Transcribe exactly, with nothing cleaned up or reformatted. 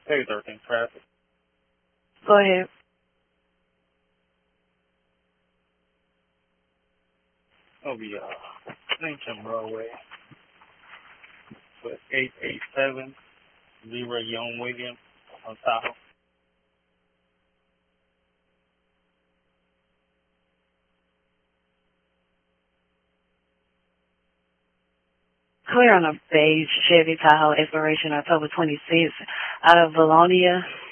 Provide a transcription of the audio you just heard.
Hey, thirteen traffic. Go ahead. It'll be uh, Lincoln Broadway with eight eight seven zero Young William on Tahoe. Clear on a beige Chevy Tahoe expiration October twenty-sixth out of Valonia.